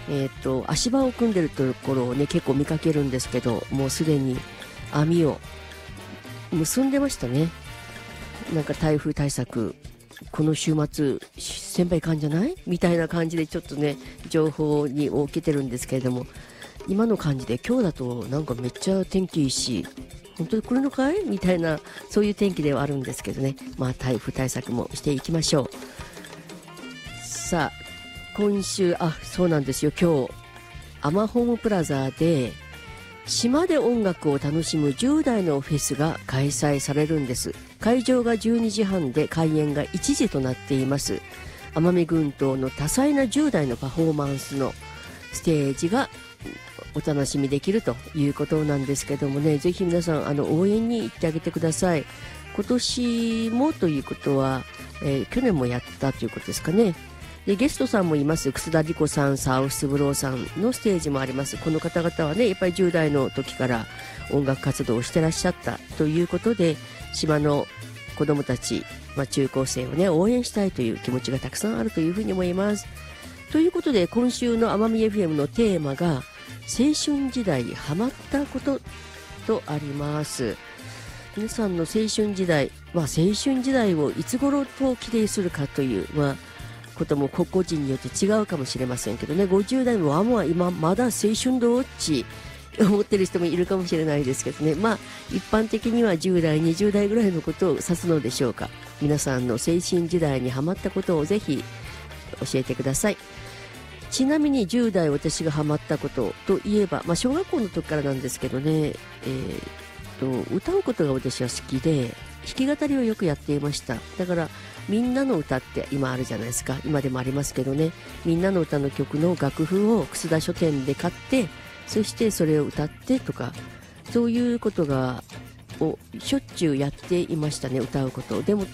足場を組んでるところをね結構見かけるんですけど、もうすでに網を結んでましたね。なんか台風対策この週末先輩いかんじゃないみたいな感じでちょっとね情報に受けてるんですけれども、今の感じで今日だとなんかめっちゃ天気いいし、本当に来るのかいみたいな、そういう天気ではあるんですけどね、まあ台風対策もしていきましょう。さあ今週、そうなんですよ、今日アマホームプラザで島で音楽を楽しむ10代のフェスが開催されるんです。会場が12時半で開演が1時となっています。奄美群島の多彩な10代のパフォーマンスのステージがお楽しみできるということなんですけどもね、ぜひ皆さん応援に行ってあげてください。今年もということは、去年もやったということですかね。でゲストさんもいます。楠田理子さん、サウスブローさんのステージもあります。この方々はねやっぱり10代の時から音楽活動をしてらっしゃったということで、島の子どもたち、中高生をね応援したいという気持ちがたくさんあるというふうに思います。ということで今週の奄美 FM のテーマが青春時代ハマったこととあります。皆さんの青春時代、青春時代をいつ頃と規定するかという、ことも個々人によって違うかもしれませんけどね、50代も今まだ青春どっち思ってる人もいるかもしれないですけどね、一般的には10代20代ぐらいのことを指すのでしょうか。皆さんの青春時代にハマったことをぜひ教えてください。ちなみに10代私がハマったことといえば、小学校の時からなんですけどね、歌うことが私は好きで弾き語りをよくやっていました。だからみんなの歌って今あるじゃないですか、今でもありますけどね、みんなの歌の曲の楽譜を楠田書店で買って、そしてそれを歌ってとか、そういうことをしょっちゅうやっていましたね、歌うこと。でも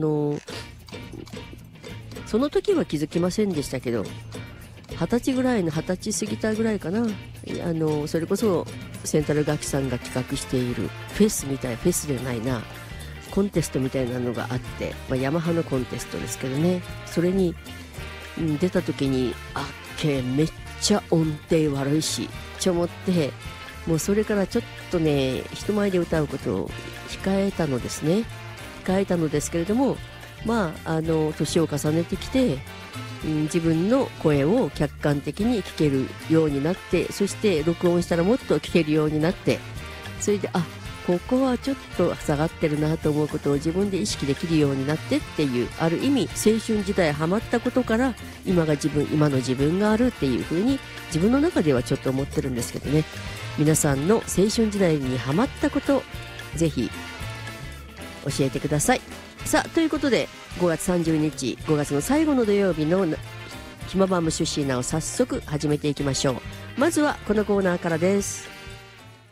その時は気づきませんでしたけど、20歳過ぎたぐらいかな、それこそセンタル楽器さんが企画しているフェスでないな、コンテストみたいなのがあって、ヤマハのコンテストですけどね、それに出た時にめっちゃ音程悪いしと思って、もうそれからちょっとね人前で歌うことを控えたのですけれども、年を重ねてきて、自分の声を客観的に聞けるようになって、そして録音したらもっと聞けるようになって、それでここはちょっと下がってるなと思うことを自分で意識できるようになってっていう、ある意味青春時代ハマったことから今の自分があるっていう風に自分の中ではちょっと思ってるんですけどね。皆さんの青春時代にハマったことぜひ教えてください。さあということで5月30日5月の最後の土曜日のひまばむシュシーナを早速始めていきましょう。まずはこのコーナーからです。